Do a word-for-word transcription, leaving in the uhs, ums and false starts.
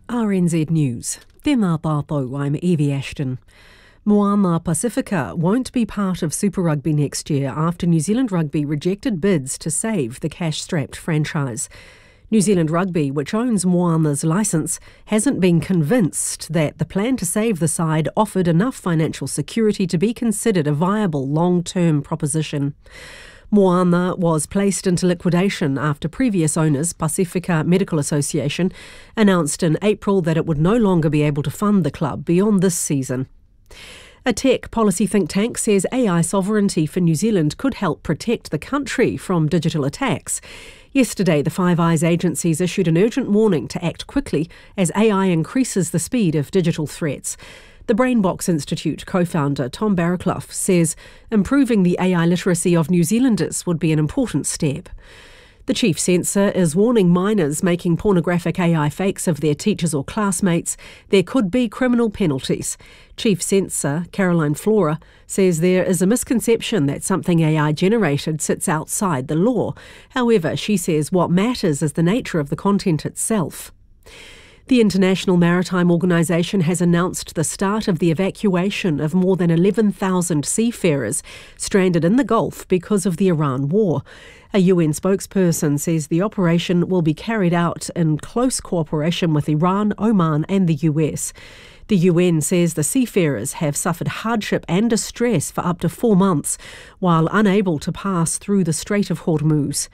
R N Z News. Tēnā tātou, I'm Evie Ashton. Moana Pacifica won't be part of Super Rugby next year after New Zealand Rugby rejected bids to save the cash-strapped franchise. New Zealand Rugby, which owns Moana's licence, hasn't been convinced that the plan to save the side offered enough financial security to be considered a viable long-term proposition. Moana was placed into liquidation after previous owners, Pacifica Medical Association, announced in April that it would no longer be able to fund the club beyond this season. A tech policy think tank says A I sovereignty for New Zealand could help protect the country from digital attacks. Yesterday, the Five Eyes agencies issued an urgent warning to act quickly as A I increases the speed of digital threats. The Brainbox Institute co-founder Tom Barraclough says improving the A I literacy of New Zealanders would be an important step. The chief censor is warning minors making pornographic A I fakes of their teachers or classmates there could be criminal penalties. Chief censor Caroline Flora says there is a misconception that something A I generated sits outside the law. However, she says what matters is the nature of the content itself. The International Maritime Organisation has announced the start of the evacuation of more than eleven thousand seafarers stranded in the Gulf because of the Iran war. A U N spokesperson says the operation will be carried out in close cooperation with Iran, Oman and the U S. The U N says the seafarers have suffered hardship and distress for up to four months while unable to pass through the Strait of Hormuz.